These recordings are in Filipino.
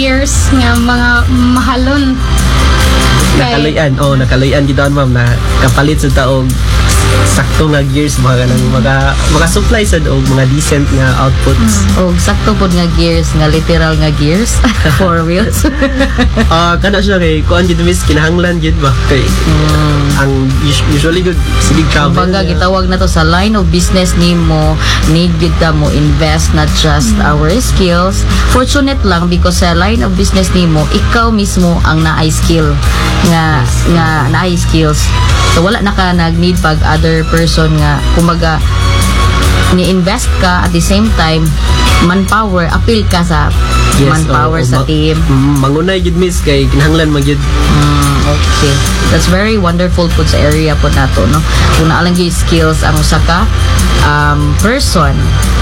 years nga mga mahalon. Nakaluyan gid ma'am na kapalit sa taog sakto nga gears mga supply sad og mga decent nga outputs. Og sakto pod nga gears, nga literal nga gears, four wheels. Kana siya kay kuan gid miss kinahanglan gid ba kay ang usually good sige travel. Kumbaga gitawag na to sa line of business nimo, need gid ta mo invest not just our skills. Fortunate lang because sa line of business nimo ikaw mismo ang naay skill nga naay skills. So wala na ka nag-need pag other person nga kumbaga ni-invest ka at the same time manpower, appeal ka sa manpower sa team. Mangunay gid miss kay kinahanglan magyud. Okay. That's very wonderful po sa area po nato, no? Kung naalang yung skills ang usa ka person.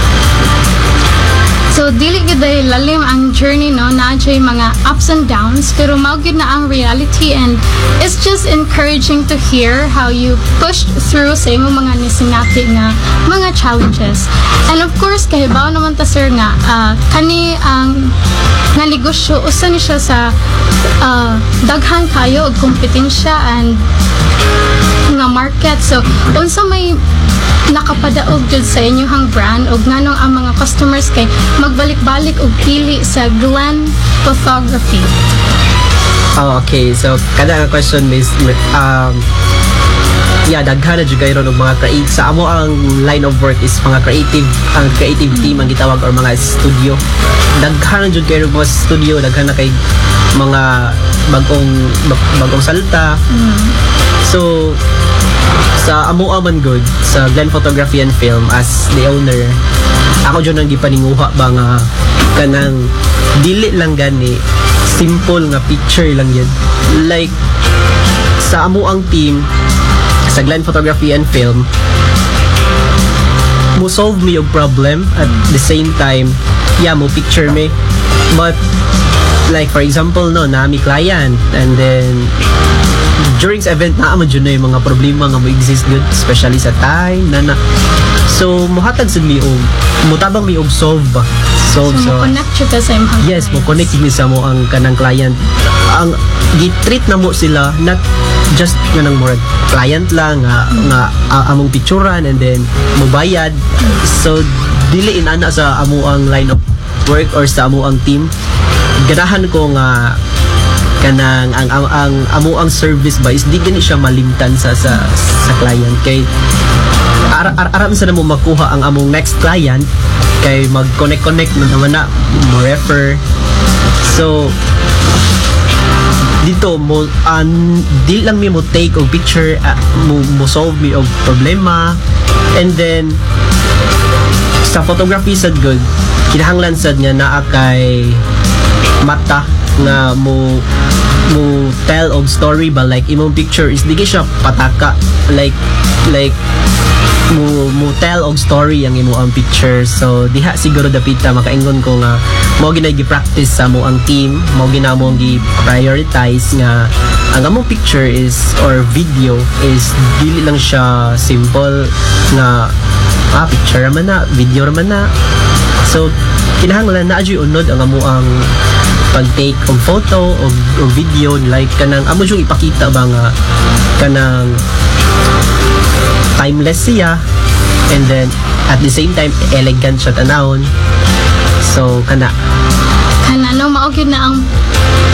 So dili gid ay lalim ang journey, no, na adjay mga ups and downs, pero mao gid na ang reality, and it's just encouraging to hear how you pushed through sa imong mga nisinati nga mga challenges. And of course kahibaw naman ta sir nga kani ang nga negosyo usa ni siya sa daghan kayo og kompetensya and nga market. So unsa may nakapadaog jud sa inyong brand og nganong ang mga customers kay magbalik-balik og pili sa Glen Photography. Okay, so kada nga question is daghan na jud gayron og mga creative sa amo ang line of work is mga creative team ang gitawag or mga studio. Daghan na jud gayron mga studio, daghan na kay mga bagong salta. So sa amo man good sa Glen Photography and Film as the owner, ako dyan ang gipaninguha ba nga kanang dili lang gani simple nga picture lang yun. Like sa amo ang team sa Glen Photography and Film, mo solve me yung problem at the same time mo picture me. But like for example nami client, and then during sa event na dyan na yung mga problema nga mo exist good, especially sa time so muhatag sa mi og mutabang mi og solve so connect siya ka sa imong. Yes, mo connect mi sa mo ang kanang client, ang gitreat na mo sila not just nga nang murag client lang nga among picturean and then mo bayad. So dili inana sa amo ang line of work or sa amo ang team, ganahan ko nga kanang ang amo ang service ba is di gani siya malimtan sa client kay aram sa mo makuha ang among next client kay mag-connect naman na mo refer. So dito mo di lang mi mo take og picture mo solve mi og problema, and then sa photography sad good kinahanglan sad nga naa kay mata nga mo tell og story ba, like imong picture is dili siya pataka, like mo tell og story ang imo ang picture. So diha siguro dapita makaingon ko nga mo ginay gi-practice sa mo ang team, mo ginamo gi-prioritize nga ang among picture is or video is dili lang siya simple nga picture man na, video man na. So kinahanglan na adyo unod ang amo ang pag-take og photo o video, like kanang amo yung ipakita ba nga kanang timeless siya, and then at the same time elegant siya tanawon. So kana no mao gyud na ang